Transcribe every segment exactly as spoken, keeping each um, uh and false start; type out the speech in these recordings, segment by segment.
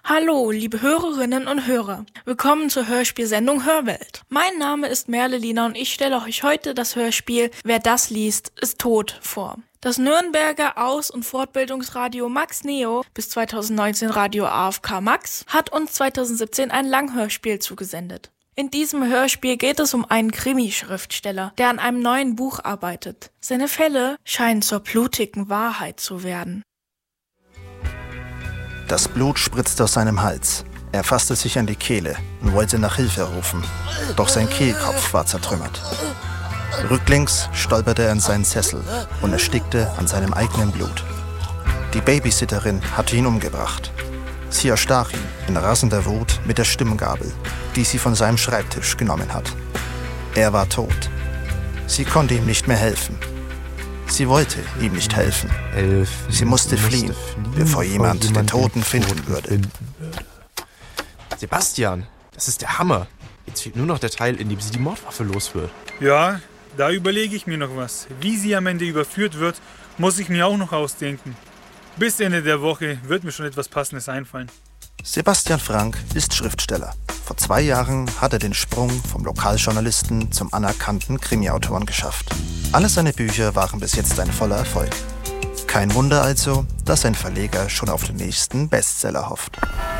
Hallo, liebe Hörerinnen und Hörer. Willkommen zur Hörspielsendung Hörwelt. Mein Name ist Merle Lina und ich stelle euch heute das Hörspiel Wer das liest, ist tot vor. Das Nürnberger Aus- und Fortbildungsradio Max Neo, bis zweitausendneunzehn Radio A F K Max, hat uns zweitausendsiebzehn ein Langhörspiel zugesendet. In diesem Hörspiel geht es um einen Krimi-Schriftsteller, der an einem neuen Buch arbeitet. Seine Fälle scheinen zur blutigen Wahrheit zu werden. Das Blut spritzte aus seinem Hals. Er fasste sich an die Kehle und wollte nach Hilfe rufen. Doch sein Kehlkopf war zertrümmert. Rücklings stolperte er in seinen Sessel und erstickte an seinem eigenen Blut. Die Babysitterin hatte ihn umgebracht. Sie erstach ihn in rasender Wut mit der Stimmgabel, die sie von seinem Schreibtisch genommen hat. Er war tot. Sie konnte ihm nicht mehr helfen. Sie wollte ihm nicht helfen. Helfen. Sie musste fliehen, fliehen bevor jemand, jemand den Toten finden, Toten würde. finden würde. Sebastian, das ist der Hammer. Jetzt fehlt nur noch der Teil, in dem sie die Mordwaffe los wird. Ja, da überlege ich mir noch was. Wie sie am Ende überführt wird, muss ich mir auch noch ausdenken. Bis Ende der Woche wird mir schon etwas Passendes einfallen. Sebastian Frank ist Schriftsteller. Vor zwei Jahren hat er den Sprung vom Lokaljournalisten zum anerkannten Krimiautoren geschafft. Alle seine Bücher waren bis jetzt ein voller Erfolg. Kein Wunder also, dass sein Verleger schon auf den nächsten Bestseller hofft.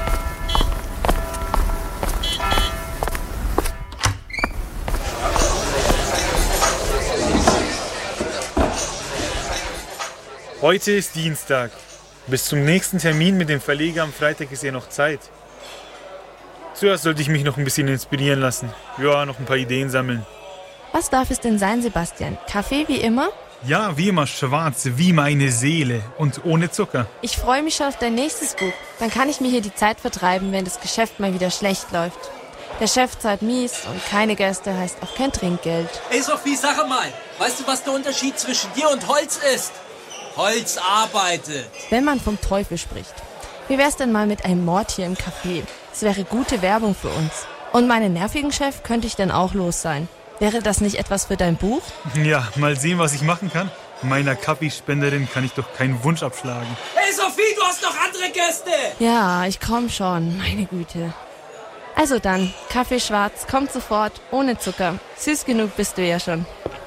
Heute ist Dienstag. Bis zum nächsten Termin mit dem Verleger am Freitag ist ja noch Zeit. Zuerst sollte ich mich noch ein bisschen inspirieren lassen. Ja, noch ein paar Ideen sammeln. Was darf es denn sein, Sebastian? Kaffee wie immer? Ja, wie immer schwarz, wie meine Seele und ohne Zucker. Ich freue mich schon auf dein nächstes Buch. Dann kann ich mir hier die Zeit vertreiben, wenn das Geschäft mal wieder schlecht läuft. Der Chef zahlt mies und keine Gäste heißt auch kein Trinkgeld. Ey Sophie, sag mal, weißt du, was der Unterschied zwischen dir und Holz ist? Holz arbeitet. Wenn man vom Teufel spricht. Wie wär's denn mal mit einem Mord hier im Café? Das wäre gute Werbung für uns. Und meinen nervigen Chef könnte ich dann auch los sein. Wäre das nicht etwas für dein Buch? Ja, mal sehen, was ich machen kann. Meiner Kaffeespenderin kann ich doch keinen Wunsch abschlagen. Hey Sophie, du hast noch andere Gäste! Ja, ich komm schon, meine Güte. Also dann, Kaffee schwarz, kommt sofort, ohne Zucker. Süß genug bist du ja schon.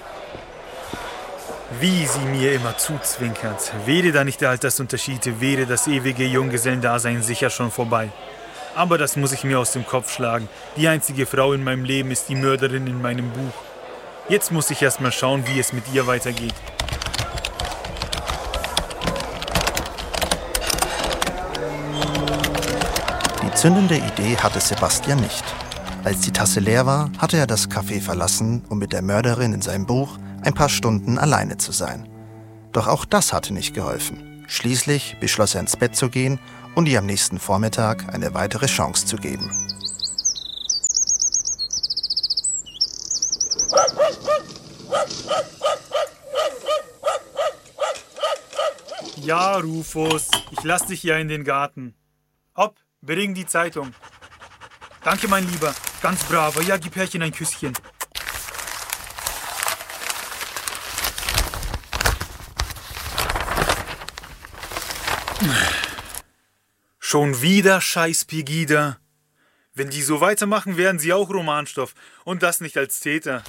Wie sie mir immer zuzwinkert. Wäre da nicht der Altersunterschied, wäre das ewige Junggesellendasein sicher schon vorbei. Aber das muss ich mir aus dem Kopf schlagen. Die einzige Frau in meinem Leben ist die Mörderin in meinem Buch. Jetzt muss ich erst mal schauen, wie es mit ihr weitergeht. Die zündende Idee hatte Sebastian nicht. Als die Tasse leer war, hatte er das Café verlassen, um mit der Mörderin in seinem Buch ein paar Stunden alleine zu sein. Doch auch das hatte nicht geholfen. Schließlich beschloss er ins Bett zu gehen und ihr am nächsten Vormittag eine weitere Chance zu geben. Ja, Rufus, ich lass dich ja in den Garten. Hopp, bring die Zeitung. Danke, mein Lieber, ganz braver. Ja, gib Herrchen ein Küsschen. Schon wieder scheiß Pegida. Wenn die so weitermachen, werden sie auch Romanstoff. Und das nicht als Täter.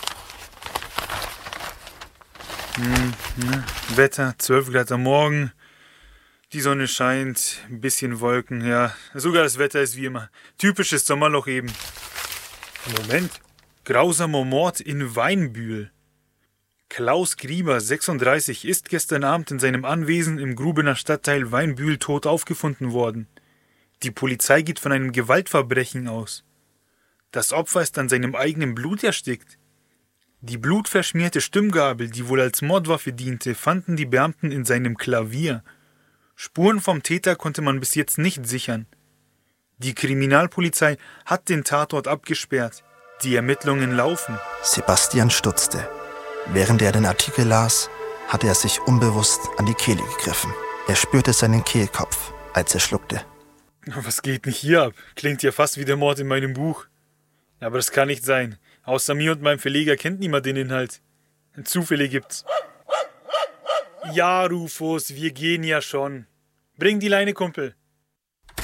Hm, ne? Wetter, zwölf Grad am Morgen. Die Sonne scheint, ein bisschen Wolken, ja. Sogar das Wetter ist wie immer. Typisches Sommerloch eben. Moment. Grausamer Mord in Weinbühl. Klaus Grieber, sechsunddreißig, ist gestern Abend in seinem Anwesen im Grubener Stadtteil Weinbühl tot aufgefunden worden. Die Polizei geht von einem Gewaltverbrechen aus. Das Opfer ist an seinem eigenen Blut erstickt. Die blutverschmierte Stimmgabel, die wohl als Mordwaffe diente, fanden die Beamten in seinem Klavier. Spuren vom Täter konnte man bis jetzt nicht sichern. Die Kriminalpolizei hat den Tatort abgesperrt. Die Ermittlungen laufen. Sebastian stutzte. Während er den Artikel las, hatte er sich unbewusst an die Kehle gegriffen. Er spürte seinen Kehlkopf, als er schluckte. Was geht nicht hier ab? Klingt ja fast wie der Mord in meinem Buch. Aber das kann nicht sein. Außer mir und meinem Verleger kennt niemand den Inhalt. Zufälle gibt's. Ja, Rufus, wir gehen ja schon. Bring die Leine, Kumpel.